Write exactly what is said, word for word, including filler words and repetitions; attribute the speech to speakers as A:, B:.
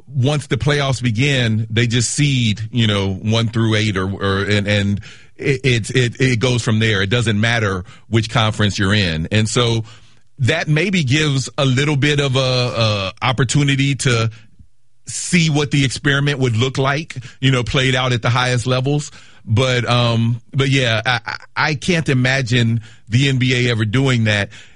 A: once the playoffs begin, they just seed, you know, one through eight or, or and, and it, it, it, it goes from there. It doesn't matter which conference you're in. And so that maybe gives a little bit of a, a opportunity to see what the experiment would look like, you know, played out at the highest levels. But, um, but yeah, I, I can't imagine the N B A ever doing that.